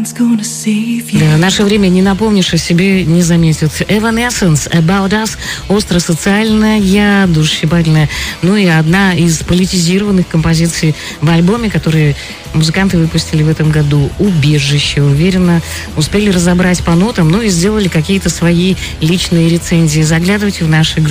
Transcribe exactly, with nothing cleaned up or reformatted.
Да, наше время не напомнишь о себе, не заметит. Evanescence, About Us, остро-социальная, душещипательная, ну и одна из политизированных композиций в альбоме, которые музыканты выпустили в этом году. «Убежище». Уверенно успели разобрать по нотам, ну и сделали какие-то свои личные рецензии. Заглядывайте в наши